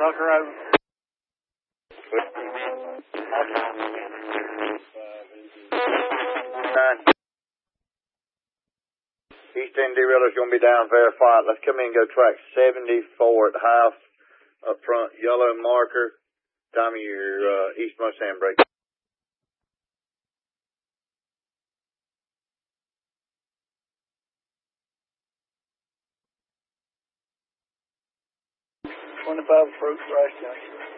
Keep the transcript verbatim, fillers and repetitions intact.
Tucker over. Nine. East End derailler's going to be down verified. Let's come in and go track seventy-four at the house up front. Yellow marker. Time of your uh, eastmost handbrake. twenty-five approach, right junction.